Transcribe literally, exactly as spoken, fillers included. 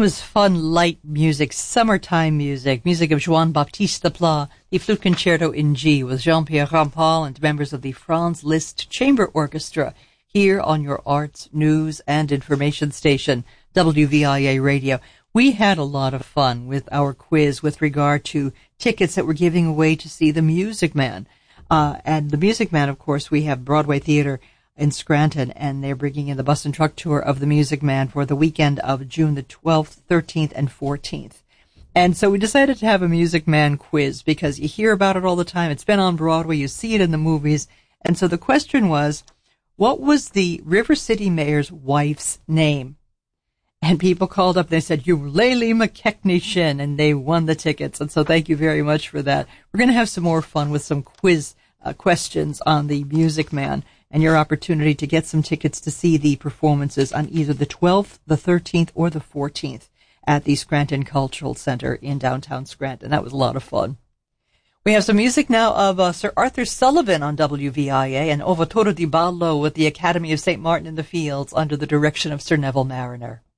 was fun, light music, summertime music, music of Jean-Baptiste Desplat, the Flute Concerto in G with Jean-Pierre Rampal and members of the Franz Liszt Chamber Orchestra here on your arts, news, and information station, W V I A Radio. We had a lot of fun with our quiz with regard to tickets that we're giving away to see The Music Man. Uh, and The Music Man, of course, we have Broadway Theater in Scranton, and they're bringing in the Bus and Truck Tour of The Music Man for the weekend of June the twelfth, thirteenth, and fourteenth. And so we decided to have a Music Man quiz because you hear about it all the time. It's been on Broadway. You see it in the movies. And so the question was, what was the River City mayor's wife's name? And people called up and they said, Eulalie McKechnie Shinn, and they won the tickets. And so thank you very much for that. We're going to have some more fun with some quiz uh, questions on The Music Man and your opportunity to get some tickets to see the performances on either the twelfth, the thirteenth, or the fourteenth at the Scranton Cultural Center in downtown Scranton. That was a lot of fun. We have some music now of uh, Sir Arthur Sullivan on W V I A and Ovatore di Ballo with the Academy of Saint Martin in the Fields under the direction of Sir Neville Mariner.